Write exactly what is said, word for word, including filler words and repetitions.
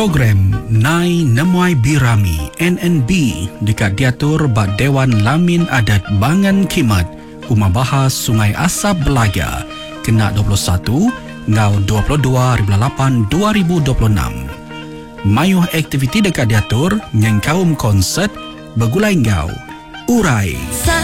Program Nai Nemuai Birami N N B dekat diatur bak Dewan Lamin Adat Bangan Kimat Umar Bahas Sungai Asap Belaga kena dua puluh satu ngau dua puluh dua lapan dua ribu dua puluh enam. Mayuh aktiviti dekat diatur yang kaum konsert bergulai ngau urai